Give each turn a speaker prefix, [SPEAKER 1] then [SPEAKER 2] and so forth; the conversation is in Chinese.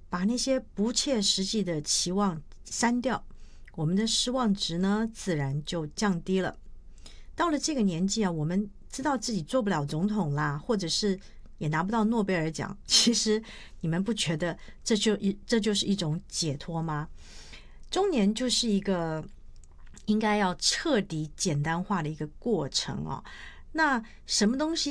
[SPEAKER 1] 把那些不切实际的期望删掉，我们的失望值呢自然就降低了。到了这个年纪啊，我们知道自己做不了总统啦，或者是也拿不到诺贝尔奖，其实你们不觉得这就是一种解脱吗？中年就是一个应该要彻底简单化的一个过程哦。那什么东西